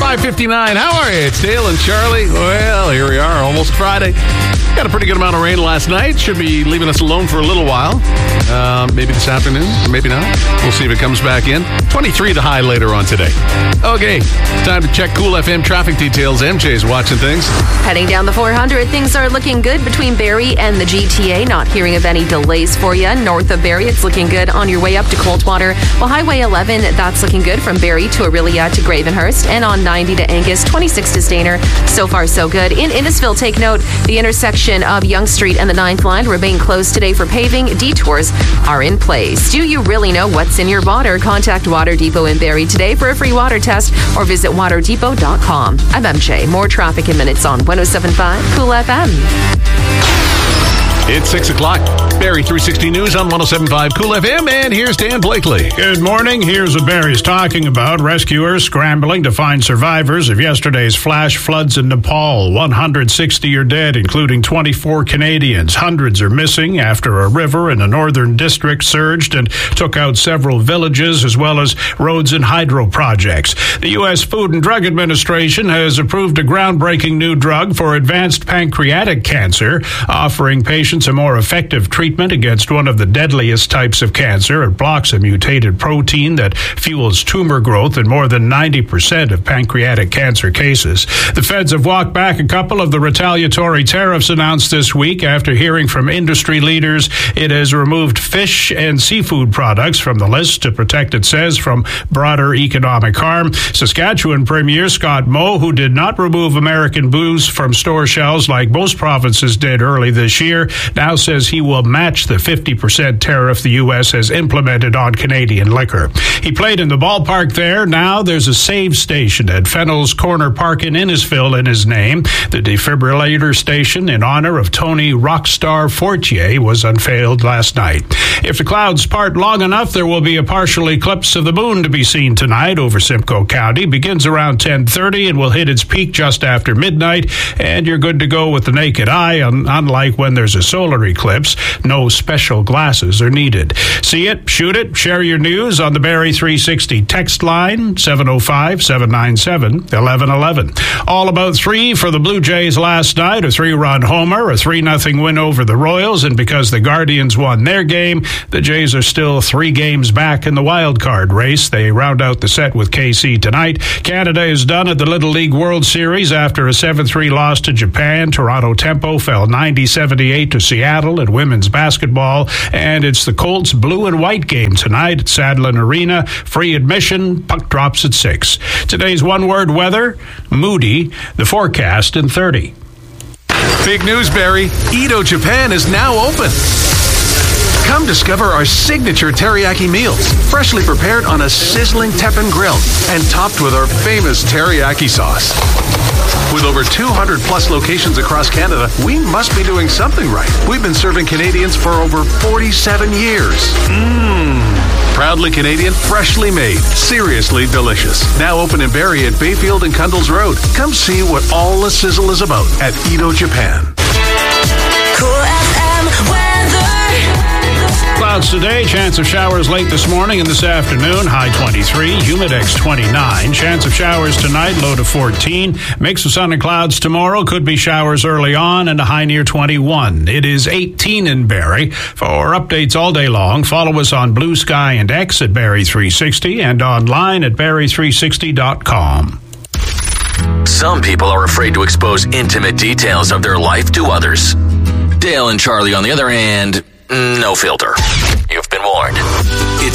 5:59. How are you? It's Dale and Charlie. Well, here we are, almost Friday. Got a pretty good amount of rain last night. Should be leaving us alone for a little while. Maybe this afternoon, maybe not. We'll see if it comes back in. 23 the high later on today. Okay, time to check Cool FM traffic details. MJ's watching things. Heading down the 400, things are looking good between Barrie and the GTA. Not hearing of any delays for you. North of Barrie, it's looking good on your way up to Coldwater. Well, Highway 11, that's looking good from Barrie to Orillia to Gravenhurst. And on 90 to Angus, 26 to Stayner. So far, so good. In Innisfil, take note, the intersection of Yonge Street and the 9th line remain closed today for paving. Detours are in place. Do you really know what's in your water? Contact Water Depot in Barrie today for a free water test or visit waterdepot.com. I'm MJ. More traffic in minutes on 107.5 Cool FM. It's 6 o'clock. Barrie 360 News on 107.5 Cool FM, and here's Dan Blakely. Good morning. Here's what Barrie's talking about. Rescuers scrambling to find survivors of yesterday's flash floods in Nepal. 160 are dead, including 24 Canadians. Hundreds are missing after a river in the northern district surged and took out several villages, as well as roads and hydro projects. The U.S. Food and Drug Administration has approved a groundbreaking new drug for advanced pancreatic cancer, offering patients a more effective treatment against one of the deadliest types of cancer. It blocks a mutated protein that fuels tumor growth in more than 90% of pancreatic cancer cases. The feds have walked back a couple of the retaliatory tariffs announced this week after hearing from industry leaders. It has removed fish and seafood products from the list to protect, it says, from broader economic harm. Saskatchewan Premier Scott Moe, who did not remove American booze from store shelves like most provinces did early this year, now says he will match the 50% tariff the U.S. has implemented on Canadian liquor. He played in the ballpark there. Now there's a save station at Fennel's Corner Park in Innisfil in his name. The defibrillator station in honor of Tony Rockstar Fortier was unveiled last night. If the clouds part long enough, there will be a partial eclipse of the moon to be seen tonight over Simcoe County. Begins around 10:30 and will hit its peak just after midnight, and you're good to go with the naked eye, unlike when there's a solar eclipse. No special glasses are needed. See it, shoot it, share your news on the Barrie 360 text line, 705-797-1111. All about three for the Blue Jays last night, a 3-run homer, a 3-0 win over the Royals, and because the Guardians won their game, the Jays are still 3 games back in the wild card race. They round out the set with KC tonight. Canada is done at the Little League World Series after a 7-3 loss to Japan. Toronto Tempo fell 90-78 to Seattle in women's basketball, and it's the Colts blue and white game tonight at Sadlon Arena. Free admission. Puck drops at 6. Today's one-word weather, moody. The forecast in 30. Big news, Barrie. Edo Japan is now open. Come discover our signature teriyaki meals, freshly prepared on a sizzling teppan grill and topped with our famous teriyaki sauce. With over 200 plus locations across Canada, we must be doing something right. We've been serving Canadians for over 47 years. Proudly Canadian, freshly made, seriously delicious. Now open in Barrie at Bayfield and Cundles Road. Come see what all the sizzle is about at Edo Japan. Cool FM weather. Clouds today, chance of showers late this morning and this afternoon, high 23, humidex 29. Chance of showers tonight, low to 14. Mix of sun and clouds tomorrow, could be showers early on and a high near 21. It is 18 in Barrie. For updates all day long, follow us on Blue Sky and X at Barrie 360 and online at barrie360.com. Some people are afraid to expose intimate details of their life to others. Dale and Charlie, on the other hand, no filter. You've been warned.